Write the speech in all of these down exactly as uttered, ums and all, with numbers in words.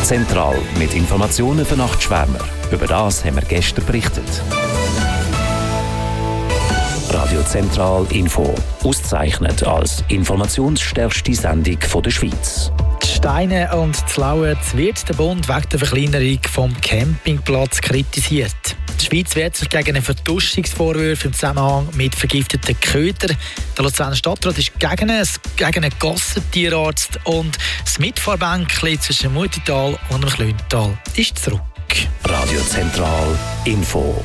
Zentral mit Informationen für Nachtschwärmer. Über das haben wir gestern berichtet. Radio Zentral Info. Ausgezeichnet als informationsstärkste Sendung der Schweiz. Die Steine und die Lauerz wird der Bund wegen der Verkleinerung vom Campingplatz kritisiert. Die Schweiz wehrt sich gegen einen Vertuschungsvorwurf im Zusammenhang mit vergifteten Ködern. Der Luzerner Stadtrat ist gegen einen, gegen einen Gassentierarzt und das Mitfahrbänkchen zwischen Mutital und dem Klüntal ist zurück. Radio Zentral Info.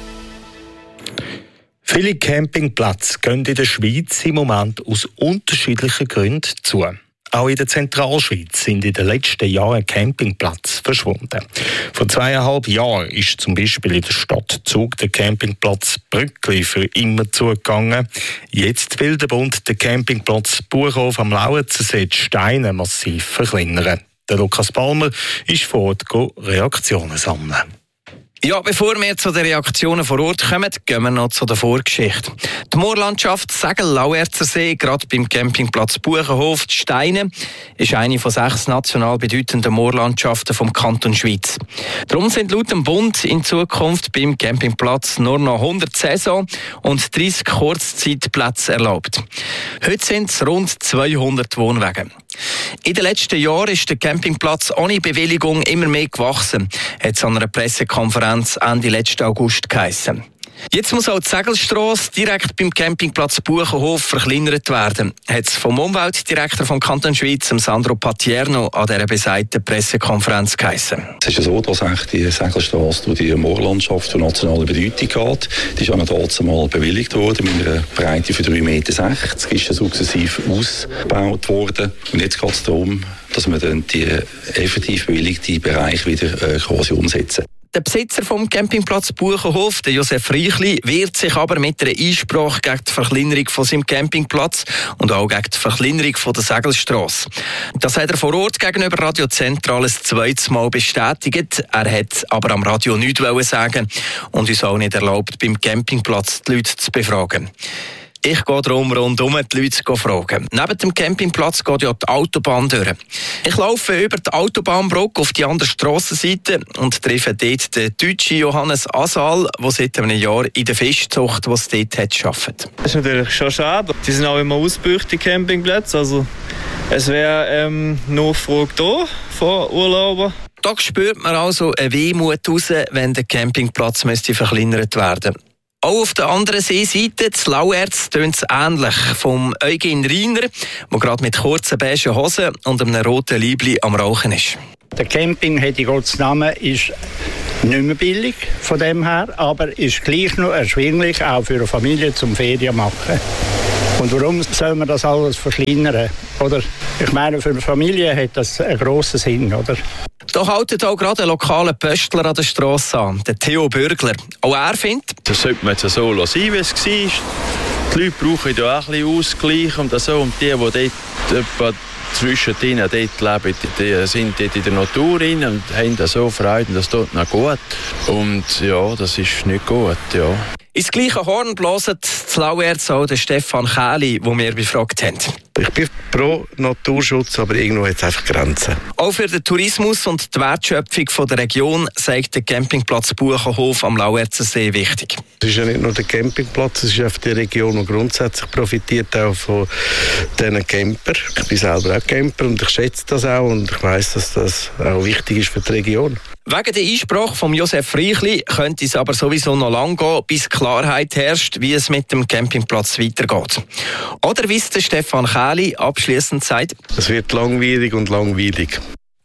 Viele Campingplätze gehen in der Schweiz im Moment aus unterschiedlichen Gründen zu. Auch in der Zentralschweiz sind in den letzten Jahren Campingplätze verschwunden. Vor zweieinhalb Jahren ist zum Beispiel in der Stadt Zug der Campingplatz Brückli für immer zugegangen. Jetzt will der Bund den Campingplatz Buchhof am Lauerzensee Steine massiv verkleinern. Der Lukas Palmer ist vor Ort Reaktionen sammeln. Ja, bevor wir zu den Reaktionen vor Ort kommen, gehen wir noch zu der Vorgeschichte. Die Moorlandschaft Segel-Lauerzersee, gerade beim Campingplatz Buchenhof, die Steine, ist eine von sechs national bedeutenden Moorlandschaften vom Kanton Schweiz. Darum sind laut dem Bund in Zukunft beim Campingplatz nur noch hundert Saison- und dreissig Kurzzeitplätze erlaubt. Heute sind es rund zweihundert Wohnwagen. In den letzten Jahren ist der Campingplatz ohne Bewilligung immer mehr gewachsen, hat es an einer Pressekonferenz Ende letzten August geheissen. Jetzt muss auch die Segelstrasse direkt beim Campingplatz Buchenhof verkleinert werden, hat es vom Umweltdirektor vom Kanton Schweiz, Sandro Patierno, an dieser besagten Pressekonferenz geheissen. Es ist ja so, dass die Segelstrasse durch die Moorlandschaft von nationaler Bedeutung geht. Die ist auch noch dazumal bewilligt worden mit einer Breite von drei Komma sechzig Meter. Ist ja sukzessiv ausgebaut worden. Und jetzt geht es darum, dass wir dann die effektiv bewilligten Bereiche wieder äh, quasi umsetzen. Der Besitzer vom Campingplatz Buchenhof, der Josef Reichli, wehrt sich aber mit einer Einsprache gegen die Verkleinerung von seinem Campingplatz und auch gegen die Verkleinerung von der Segelstrasse. Das hat er vor Ort gegenüber Radio Zentral ein zweites Mal bestätigt. Er hat aber am Radio nichts sagen und uns auch nicht erlaubt, beim Campingplatz die Leute zu befragen. Ich gehe darum rundum die Leute zu fragen. Neben dem Campingplatz geht ja die Autobahn durch. Ich laufe über die Autobahnbrücke auf die andere Strassenseite und treffe dort den deutschen Johannes Asal, der seit einem Jahr in der Fischzucht, die es dort hat, arbeitet. Das ist natürlich schon schade. Die sind auch immer ausgebucht, die Campingplätze. Also, es wäre ähm, Nachfrage da von Urlaubern. Da spürt man also eine Wehmut raus, wenn der Campingplatz müsste verkleinert werden. Auch auf der anderen Seeseite, das Lauerz, tönt es ähnlich. Vom Eugen Reiner, der gerade mit kurzen beigen Hosen und einem roten Liebli am Rauchen ist. Der Camping, hätte Gottes Namen, ist nicht mehr billig von dem her, aber ist gleich noch erschwinglich, auch für eine Familie zum Ferien machen. Und warum soll man das alles verkleinern? Oder? Ich meine, für eine Familie hat das einen grossen Sinn, oder? Da haltet auch gerade ein lokaler Pöstler an der Strasse an, der Theo Bürgler. Auch er findet, das sollte man jetzt so lassen, wie es war. Die Leute brauchen da auch ein bisschen Ausgleich und so. Und die, die dort etwa zwischen ihnen dort leben, die sind dort in der Natur rein und haben da so Freude, das tut noch gut. Und ja, das ist nicht gut, ja. Ins gleiche Horn blasen das Lauerz auch der Stefan Kähli, den wir befragt haben. Ich bin pro Naturschutz, aber irgendwo hat es einfach Grenzen. Auch für den Tourismus und die Wertschöpfung von der Region sagt der Campingplatz Buchenhof am Lauerzensee wichtig. Es ist ja nicht nur der Campingplatz, es ist auch die Region, die grundsätzlich profitiert auch von diesen Camper. Ich bin selber auch Camper und ich schätze das auch und ich weiss, dass das auch wichtig ist für die Region. Wegen der Einsprache von Josef Reichli könnte es aber sowieso noch lange gehen, bis Klarheit herrscht, wie es mit dem Campingplatz weitergeht. Oder wie es der Stefan Kähli abschliessend sagt: Es wird langwierig und langweilig.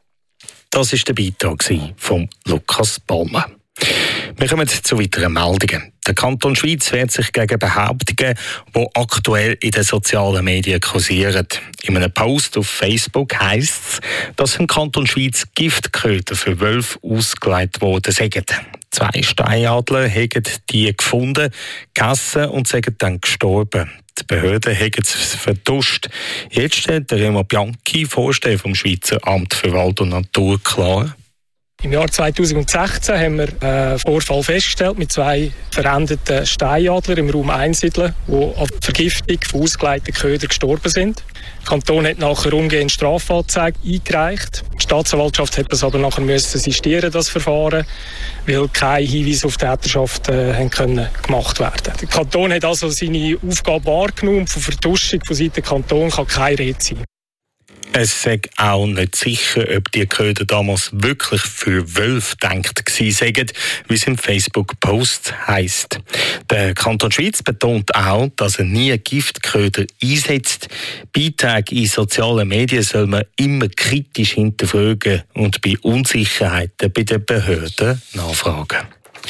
Das war der Beitrag von Lukas Palmer. Wir kommen zu weiteren Meldungen. Der Kanton Schweiz wehrt sich gegen Behauptungen, die aktuell in den sozialen Medien kursieren. In einem Post auf Facebook heisst es, dass im Kanton Schweiz Giftköder für Wölfe ausgelegt worden seien. Zwei Steinadler haben die gefunden, gegessen und sind dann gestorben. Die Behörden haben es vertuscht. Jetzt stellt der Remo Bianchi, Vorsteher vom Schweizer Amt für Wald und Natur, klar: Im Jahr zweitausendsechzehn haben wir einen Vorfall festgestellt mit zwei verendeten Steinadlern im Raum Einsiedeln, die an Vergiftung von ausgeleiteten Ködern gestorben sind. Der Kanton hat nachher umgehend Strafanzeige eingereicht. Die Staatsanwaltschaft hat das aber nachher müssen sistieren, das Verfahren, weil keine Hinweise auf Täterschaft äh, haben können gemacht werden. Der Kanton hat also seine Aufgabe wahrgenommen und von Vertuschung von Seiten des Kantons kann keine Rede sein. Es sei auch nicht sicher, ob die Köder damals wirklich für Wölfe gedacht gewesen seien, wie es im Facebook-Post heisst. Der Kanton Schwyz betont auch, dass er nie Giftköder einsetzt. Beiträge in sozialen Medien soll man immer kritisch hinterfragen und bei Unsicherheiten bei den Behörden nachfragen.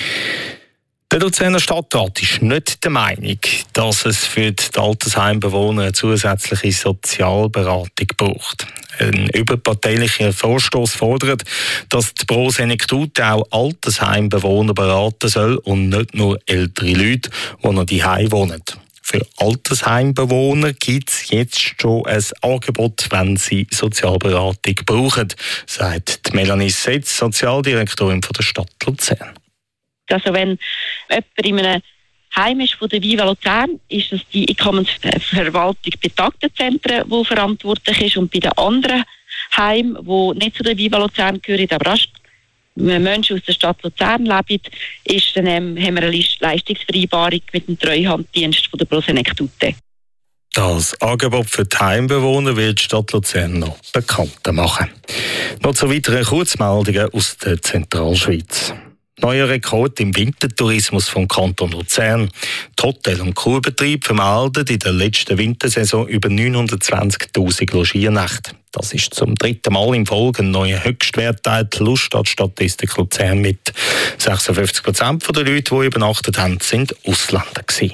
Der Luzerner Stadtrat ist nicht der Meinung, dass es für die Altersheimbewohner eine zusätzliche Sozialberatung braucht. Ein überparteilicher Vorstoss fordert, dass die Pro Senectute auch Altersheimbewohner beraten soll und nicht nur ältere Leute, die noch daheim wohnen. Für Altersheimbewohner gibt es jetzt schon ein Angebot, wenn sie Sozialberatung brauchen, sagt Melanie Setz, Sozialdirektorin der Stadt Luzern. Also wenn jemand in einem Heim ist von der Viva Luzern, ist das die Einkommensverwaltung Betagtenzentren, die verantwortlich ist. Und bei den anderen Heimen, die nicht zu der Viva Luzern gehören, aber auch Menschen aus der Stadt Luzern leben, ist dann, ähm, haben wir eine Leistungsvereinbarung mit dem Treuhanddienst von der Pro Senectute. Das Angebot für die Heimbewohner wird die Stadt Luzern noch bekannter machen. Noch zu weiteren Kurzmeldungen aus der Zentralschweiz. Neuer Rekord im Wintertourismus vom Kanton Luzern. Die Hotel- und Kurbetriebe vermelden in der letzten Wintersaison über neunhundertzwanzigtausend Logiernächte. Das ist zum dritten Mal in Folge ein neuer Höchstwert, teilt die Luststadt-Statistik Luzern mit. sechsundfünfzig Prozent der Leute, die übernachtet haben, sind Ausländer gewesen.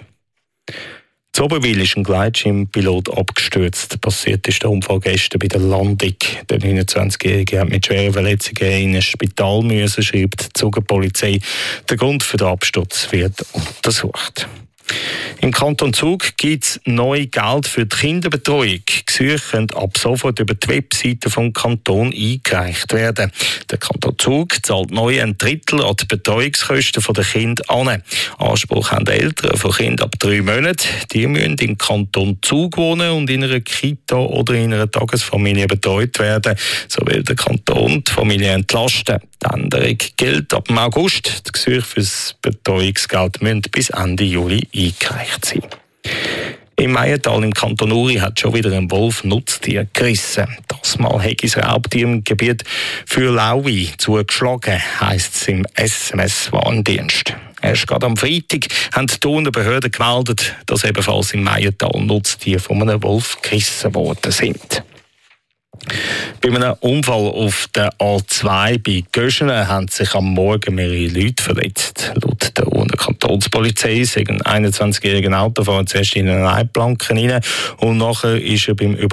In Oberwil ist ein Gleitschirmpilot abgestürzt. Passiert ist der Unfall gestern bei der Landung. Der neunundzwanzigjährige hat mit schweren Verletzungen in ein Spital müssen, schreibt die Zugenpolizei. Der Grund für den Absturz wird untersucht. Im Kanton Zug gibt es neu Geld für die Kinderbetreuung. Gesuche können ab sofort über die Webseite vom Kanton eingereicht werden. Der Kanton Zug zahlt neu ein Drittel an die Betreuungskosten der Kinder an. Anspruch haben Eltern von Kindern ab drei Monaten. Die müssen im Kanton Zug wohnen und in einer Kita oder in einer Tagesfamilie betreut werden. So will der Kanton die Familie entlasten. Die Änderung gilt ab August. Die Gesuche für das Betreuungsgeld müssen bis Ende Juli eingereicht sein. Im Meiental im Kanton Uri hat schon wieder ein Wolf Nutztier gerissen. Das Mal hat das Raubtier im Gebiet für Laui zugeschlagen, heisst es im S M S-Warndienst. Erst gerade am Freitag haben die Thuner Behörden gemeldet, dass ebenfalls im Meiental Nutztiere von einem Wolf gerissen worden sind. Bei einem Unfall auf der A zwei bei Göschenen haben sich am Morgen mehrere Leute verletzt. Laut der Urner Kantonspolizei sei ein einundzwanzigjähriger Autofahrer zuerst in eine Leitplanke rein und nachher ist er beim